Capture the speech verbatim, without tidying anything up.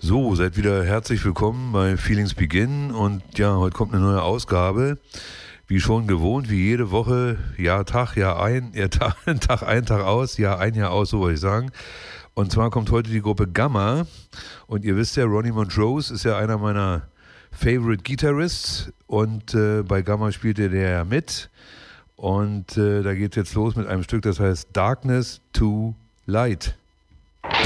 So, seid wieder herzlich willkommen bei Feelings Begin und ja, heute kommt eine neue Ausgabe, wie schon gewohnt, wie jede Woche, Jahr Tag, Jahr ein, Jahr Tag, Tag ein, Tag aus, Jahr ein, Jahr aus, so wollte ich sagen. Und zwar kommt heute die Gruppe Gamma und ihr wisst ja, Ronnie Montrose ist ja einer meiner Favorite Guitarists und äh, bei Gamma spielt er der ja mit und äh, da geht es jetzt los mit einem Stück, das heißt Darkness to Light.